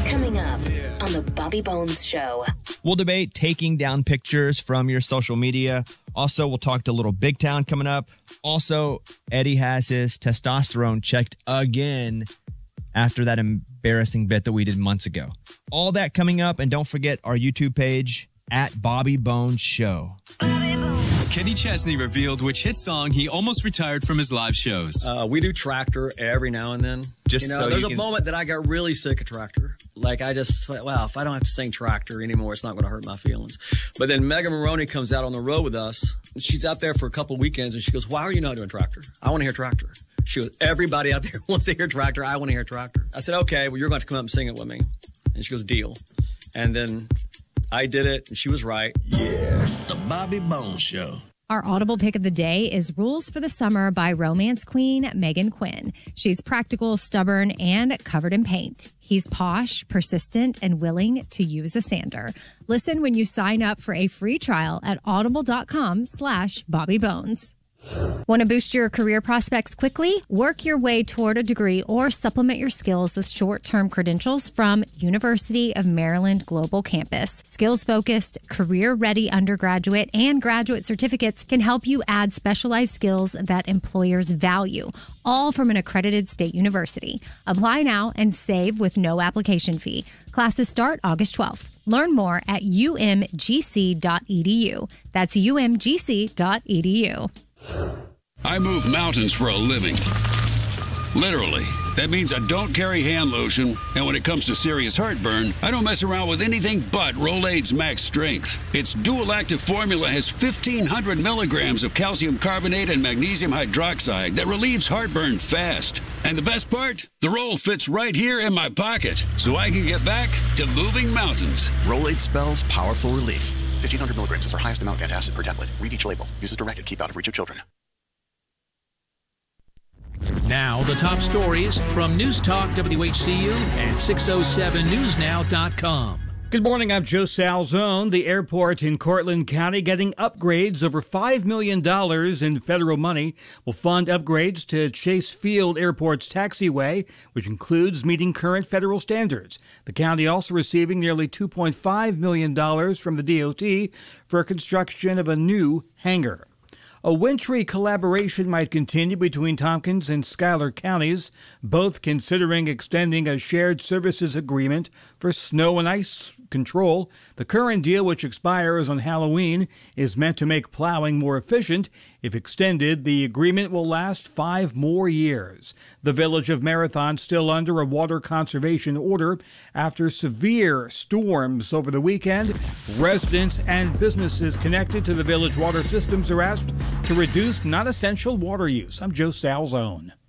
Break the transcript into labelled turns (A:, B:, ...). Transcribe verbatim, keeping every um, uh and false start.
A: Coming up on the Bobby Bones Show.
B: We'll debate taking down pictures from your social media. Also, we'll talk to Little Big Town coming up. Also, Eddie has his testosterone checked again after that embarrassing bit that we did months ago. All that coming up, and don't forget our YouTube page at Bobby Bones Show.
C: Kenny Chesney revealed which hit song he almost retired from his live shows.
D: Uh, we do Tractor every now and then.
B: Just
D: you know,
B: so
D: there's
B: you
D: a
B: can...
D: moment that I got really sick of Tractor. Like, I just, like, wow, if I don't have to sing Tractor anymore, it's not going to hurt my feelings. But then Megan Maroney comes out on the road with us. She's out there for a couple of weekends, and she goes, why are you not doing Tractor? I want to hear Tractor. She goes, everybody out there wants to hear Tractor. I want to hear Tractor. I said, okay, well, you're going to come up and sing it with me. And she goes, deal. And then I did it, and she was right.
E: Yeah. The Bobby Bones Show.
F: Our Audible pick of the day is Rules for the Summer by romance queen Megan Quinn. She's practical, stubborn, and covered in paint. He's posh, persistent, and willing to use a sander. Listen when you sign up for a free trial at audible.com slash Bobby Bones. Want to boost your career prospects quickly? Work your way toward a degree or supplement your skills with short-term credentials from University of Maryland Global Campus. Skills-focused, career-ready undergraduate and graduate certificates can help you add specialized skills that employers value, all from an accredited state university. Apply now and save with no application fee. Classes start August twelfth. Learn more at u m g c dot e d u. That's u m g c dot e d u.
G: I move mountains for a living. Literally. That means I don't carry hand lotion, and when it comes to serious heartburn, I don't mess around with anything but Rolaids Max Strength. Its dual-active formula has fifteen hundred milligrams of calcium carbonate and magnesium hydroxide that relieves heartburn fast. And the best part? The roll fits right here in my pocket, so I can get back to moving mountains.
H: Rolaids spells powerful relief. fifteen hundred milligrams is our highest amount of antacid per tablet. Read each label. Use as directed. Keep out of reach of children.
I: Now, the top stories from News Talk W H C U and six oh seven news now dot com.
J: Good morning, I'm Joe Salzone. The airport in Cortland County getting upgrades. Over five million dollars in federal money will fund upgrades to Chase Field Airport's taxiway, which includes meeting current federal standards. The county also receiving nearly two point five million dollars from the D O T for construction of a new hangar. A wintry collaboration might continue between Tompkins and Schuyler counties, both considering extending a shared services agreement for snow and ice control. The current deal, which expires on Halloween, is meant to make plowing more efficient. If extended, the agreement will last five more years. The village of Marathon still under a water conservation order after severe storms over the weekend. Residents and businesses connected to the village water systems are asked to reduce non-essential water use. I'm Joe Salzone.